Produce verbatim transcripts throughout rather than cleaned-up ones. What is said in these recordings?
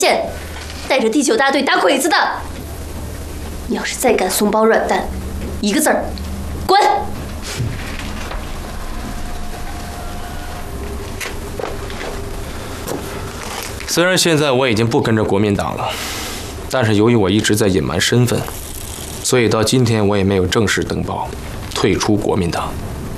现带着第九大队打鬼子的，你要是再敢松包软蛋，一个字儿，滚！ 虽然现在我已经不跟着国民党了，但是由于我一直在隐瞒身份，所以到今天我也没有正式登报退出国民党。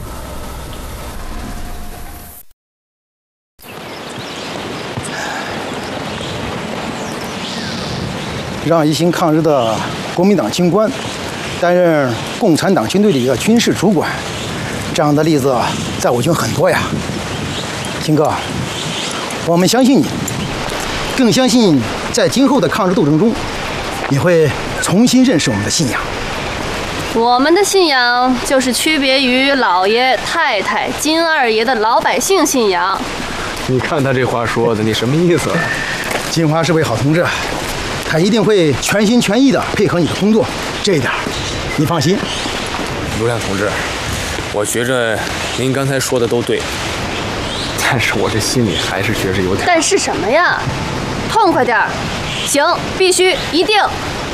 让一心抗日的国民党军官担任共产党军队的一个军事主管，这样的例子在我军很多呀。秦哥，我们相信你，更相信在今后的抗日斗争中，你会重新认识我们的信仰。 我们的信仰就是区别于老爷、太太、金二爷的老百姓信仰。 你看他这话说的，你什么意思？ 金华是位好同志，他一定会全心全意地配合你的工作，这一点你放心。 卢亮同志，我觉着您刚才说的都对，但是我这心里还是觉着有点…… 但是什么呀？痛快点儿！行，必须，一定。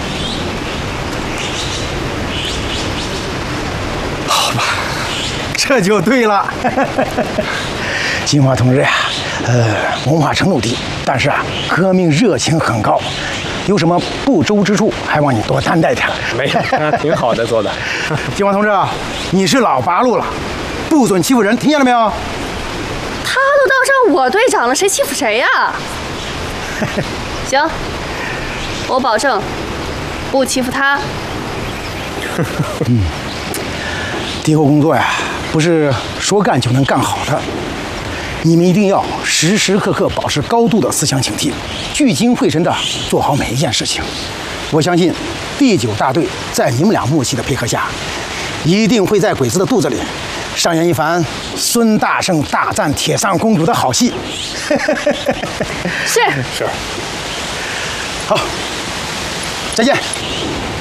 好吧，这就对了。金华同志呀，呃，文化程度低，但是啊，革命热情很高。有什么不周之处，还望你多担待点。 没事，挺好的做的。 金华同志，你是老八路了，不准欺负人，听见了没有？ 他都当上我队长了，谁欺负谁呀？行，我保证不欺负他。 嗯，敌后工作呀，不是说干就能干好的。你们一定要时时刻刻保持高度的思想警惕，聚精会神地做好每一件事情。我相信第九大队在你们俩默契的配合下，一定会在鬼子的肚子里上演一番孙大圣大战铁扇公主的好戏。 是是， 好，再见。